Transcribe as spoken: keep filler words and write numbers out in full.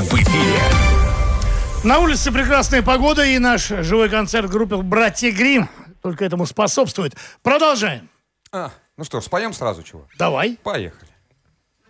В эфире. На улице прекрасная погода, и наш живой концерт группы «Братья Гримм» только этому способствует. Продолжаем. А, ну что ж, споем сразу чего? Давай. Поехали.